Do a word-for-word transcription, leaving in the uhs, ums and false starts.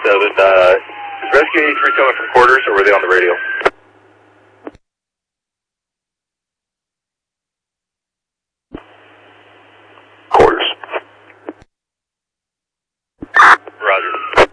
seven. Uh, is Rescue eighty-three coming from quarters, or were they on the radio?